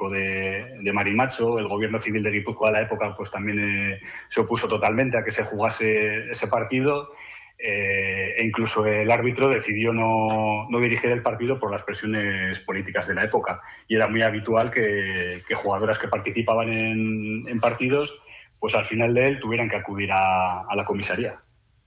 político de Marimacho. El gobierno civil de Guipúzcoa a la época pues también se opuso totalmente a que se jugase ese partido. E incluso el árbitro decidió no dirigir el partido por las presiones políticas de la época, y era muy habitual que jugadoras que participaban en partidos pues al final de él tuvieran que acudir a la comisaría.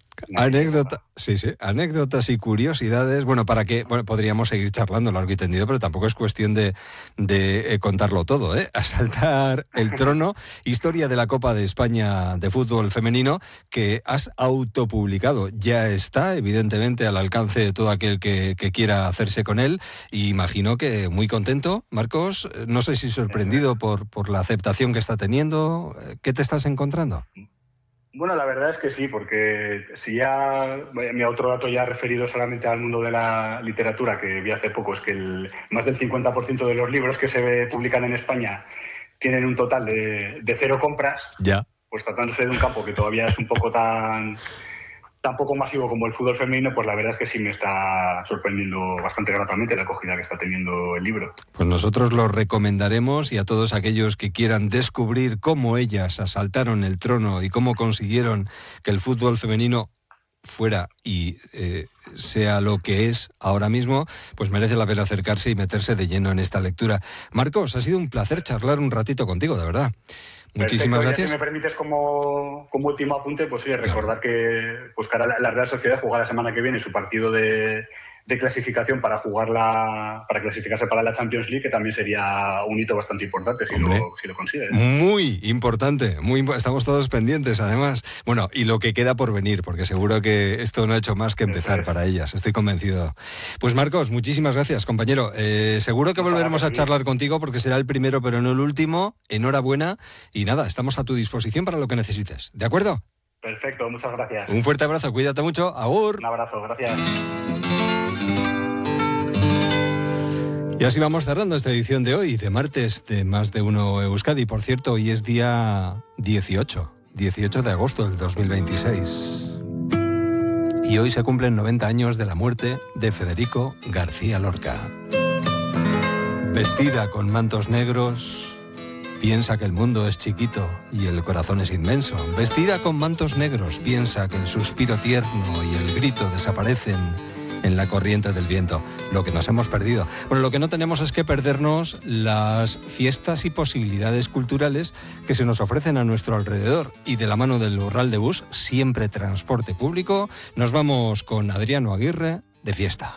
Anécdotas y curiosidades. Bueno, podríamos seguir charlando largo y tendido, pero tampoco es cuestión de contarlo todo, ¿eh? Asaltar el trono, historia de la Copa de España de fútbol femenino, que has autopublicado. Ya está, evidentemente, al alcance de todo aquel que quiera hacerse con él. Y imagino que muy contento, Marcos. No sé si sorprendido por la aceptación que está teniendo. ¿Qué te estás encontrando? Bueno, la verdad es que sí, porque si ya, mi otro dato ya referido solamente al mundo de la literatura, que vi hace poco, es que más del 50% de los libros que se publican en España tienen un total de 0 compras. Ya. Pues tratándose de un campo que todavía es un poco tan poco masivo como el fútbol femenino, pues la verdad es que sí me está sorprendiendo bastante gratamente la acogida que está teniendo el libro. Pues nosotros lo recomendaremos, y a todos aquellos que quieran descubrir cómo ellas asaltaron el trono y cómo consiguieron que el fútbol femenino fuera y sea lo que es ahora mismo, pues merece la pena acercarse y meterse de lleno en esta lectura. Marcos, ha sido un placer charlar un ratito contigo, de verdad. Muchísimas gracias. Si me permites como último apunte, pues sí, recordar que la Real Sociedad juega la semana que viene su partido de clasificación para clasificarse para la Champions League, que también sería un hito bastante importante si lo consigue. Muy importante, estamos todos pendientes además. Bueno, y lo que queda por venir, porque seguro que esto no ha hecho más que empezar para ellas, estoy convencido. Pues Marcos, muchísimas gracias, compañero. Seguro que volveremos a charlar contigo, porque será el primero pero no el último. Enhorabuena, y nada, estamos a tu disposición para lo que necesites, ¿de acuerdo? Perfecto, muchas gracias. Un fuerte abrazo, cuídate mucho, agur. Un abrazo, gracias. Y así vamos cerrando esta edición de hoy, de martes, de Más de Uno Euskadi. Por cierto, hoy es día 18 de agosto del 2026. Y hoy se cumplen 90 años de la muerte de Federico García Lorca. Vestida con mantos negros, piensa que el mundo es chiquito y el corazón es inmenso. Vestida con mantos negros, piensa que el suspiro tierno y el grito desaparecen en la corriente del viento. Lo que nos hemos perdido. Bueno, lo que no tenemos es que perdernos las fiestas y posibilidades culturales que se nos ofrecen a nuestro alrededor. Y de la mano del Urral de Bus, siempre transporte público, nos vamos con Adriano Aguirre de fiesta.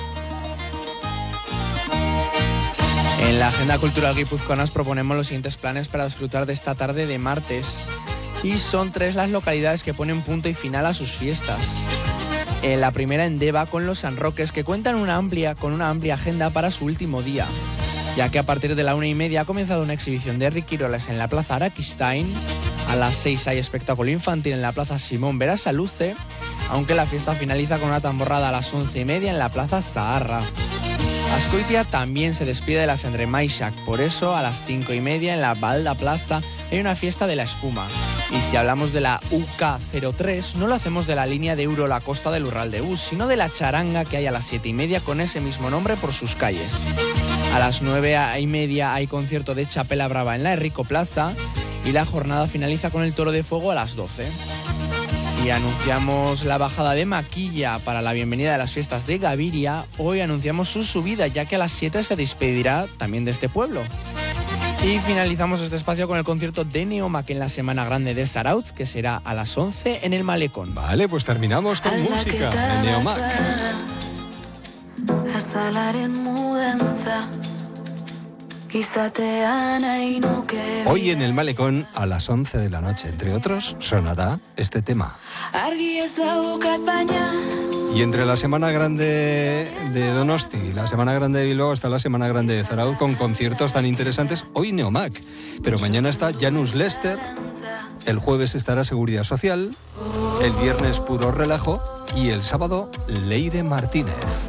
En la Agenda Cultural Guipuzcoana proponemos los siguientes planes para disfrutar de esta tarde de martes. Y son 3 las localidades que ponen punto y final a sus fiestas. La primera en Deva, con los San Roques, que cuentan con una amplia agenda para su último día, ya que a partir de la 1:30 ha comenzado una exhibición de Riquirolas en la Plaza Araquistain. A las 6 hay espectáculo infantil en la Plaza Simón Berasaluce, aunque la fiesta finaliza con una tamborrada a las 11:30 en la Plaza Zaharra. Azkoitia también se despide de la Sendremaixak, por eso a las 5:30 en la Balda Plaza hay una fiesta de la espuma. Y si hablamos de la UK03, no lo hacemos de la línea de Euro La Costa del Urral de Bus, sino de la charanga que hay a las 7:30 con ese mismo nombre por sus calles. A las 9:30 hay concierto de Chapela Brava en la Enrico Plaza y la jornada finaliza con el Toro de Fuego a las 12. Si anunciamos la bajada de Maquilla para la bienvenida de las fiestas de Gaviria, hoy anunciamos su subida, ya que a las 7 se despedirá también de este pueblo. Y finalizamos este espacio con el concierto de Neomac en la Semana Grande de Zarautz, que será a las 11 en el Malecón. Vale, pues terminamos con música de Neomac. Hoy en el Malecón a las 11 de la noche, entre otros, sonará este tema. Y entre la Semana Grande de Donosti y la Semana Grande de Bilbao está la Semana Grande de Zarautz, con conciertos tan interesantes. Hoy Neomac, pero mañana está Janus Lester, el jueves estará Seguridad Social, el viernes Puro Relajo y el sábado Leire Martínez.